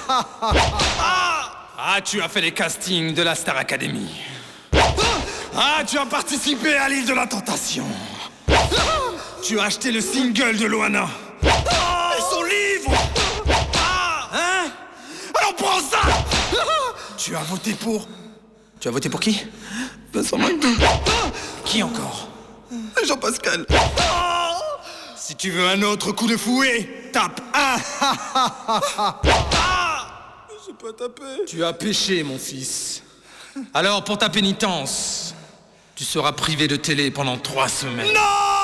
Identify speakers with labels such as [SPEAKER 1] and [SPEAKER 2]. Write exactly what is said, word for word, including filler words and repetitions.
[SPEAKER 1] Ah, tu as fait les castings de la Star Academy. Ah, tu as participé à l'île de la Tentation. Tu as acheté le single de Loana. Et son livre. Hein? Alors prends ça. Tu as voté pour... Tu as voté pour qui?
[SPEAKER 2] Vincent McDo.
[SPEAKER 1] Qui encore?
[SPEAKER 2] Jean-Pascal.
[SPEAKER 1] Si tu veux un autre coup de fouet, tape un.
[SPEAKER 2] J'ai pas tapé.
[SPEAKER 1] Tu as péché, mon fils. Alors, pour ta pénitence, tu seras privé de télé pendant trois semaines.
[SPEAKER 2] Non!